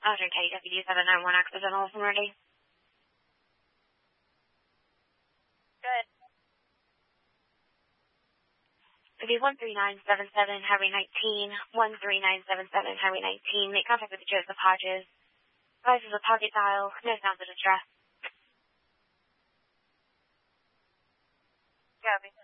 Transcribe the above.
Officer Teddy, Deputy 791 Accidental Authority. Good. It'll be 13977, Highway 19, 13977, Highway 19. Make contact with Joseph Hodges. Advises a pocket dial, no sounds of distress. Copy.